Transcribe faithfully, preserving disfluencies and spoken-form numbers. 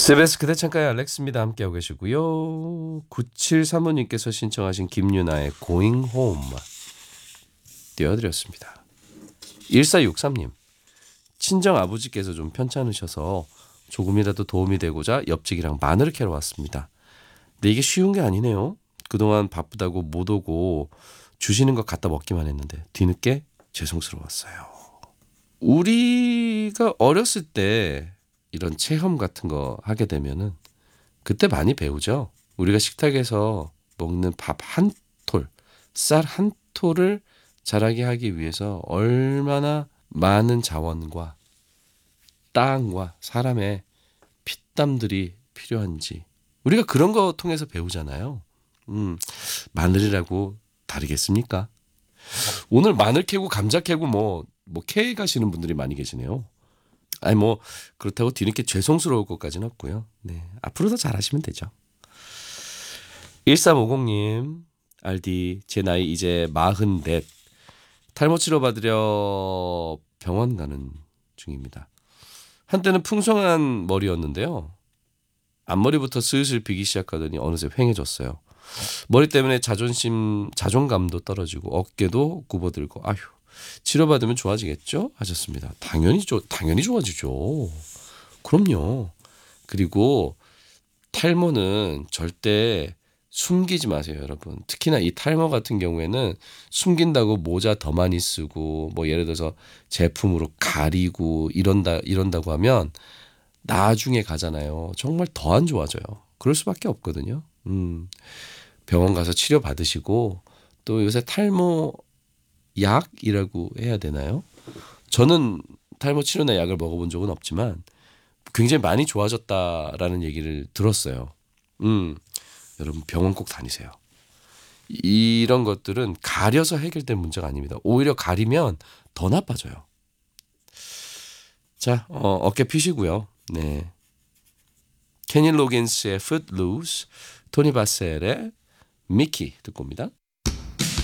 씨비에스 그대 창가의 알렉스입니다. 함께하고 계시고요. 구칠삼오님께서 신청하신 김유나의 Going Home 띄워드렸습니다. 일사육삼님 친정 아버지께서 좀 편찮으셔서 조금이라도 도움이 되고자 옆집이랑 마늘을 캐러 왔습니다. 근데 이게 쉬운 게 아니네요. 그동안 바쁘다고 못 오고 주시는 거 갖다 먹기만 했는데 뒤늦게 죄송스러웠어요. 우리가 어렸을 때 이런 체험 같은 거 하게 되면은 그때 많이 배우죠. 우리가 식탁에서 먹는 밥 한 톨, 쌀 한 톨을 자라게 하기 위해서 얼마나 많은 자원과 땅과 사람의 피땀들이 필요한지 우리가 그런 거 통해서 배우잖아요. 음, 마늘이라고 다르겠습니까? 오늘 마늘 캐고 감자 캐고 뭐, 뭐 캐 가시는 분들이 많이 계시네요. 아니 뭐 그렇다고 뒤늦게 죄송스러울 것까지는 없고요. 네, 앞으로도 잘하시면 되죠. 일삼오공님 알디 제 나이 이제 마흔넷 탈모 치료 받으려 병원 가는 중입니다. 한때는 풍성한 머리였는데요. 앞머리부터 슬슬 비기 시작하더니 어느새 휑해졌어요. 머리 때문에 자존심, 자존감도 떨어지고 어깨도 굽어들고 아휴 치료받으면 좋아지겠죠? 하셨습니다. 당연히 죠, 당연히 좋아지죠. 그럼요. 그리고 탈모는 절대 숨기지 마세요, 여러분. 특히나 이 탈모 같은 경우에는 숨긴다고 모자 더 많이 쓰고 뭐 예를 들어서 제품으로 가리고 이런다 이런다고 하면 나중에 가잖아요. 정말 더 안 좋아져요. 그럴 수밖에 없거든요. 음, 병원 가서 치료 받으시고 또 요새 탈모 약이라고 해야 되나요? 저는 탈모 치료나 약을 먹어본 적은 없지만 굉장히 많이 좋아졌다라는 얘기를 들었어요. 음, 여러분 병원 꼭 다니세요. 이런 것들은 가려서 해결된 문제가 아닙니다. 오히려 가리면 더 나빠져요. 자, 어, 어깨 피시고요. 네, 케니 로긴스의 Footloose, 토니 바셀의 미키 듣고 옵니다.